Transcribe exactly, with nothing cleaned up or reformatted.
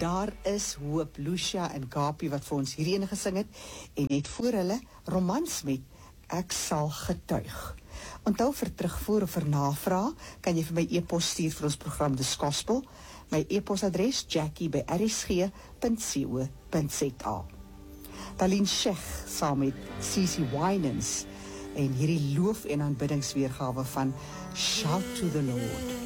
Daar is hoop, Lucia en Gapie wat vir ons hierdie ene gesing het, en net voor hulle romans met Ek sal getuig. Onthou vir terugvoer of vir navraag, kan jy vir my e-pos stuur vir ons program The Gospel. My e-posadres Jackie by r s g punt co punt z a. Talien Sheikh saam met Cici Winans en hierdie loof en aanbiddingsweergawe van Shout to the Lord.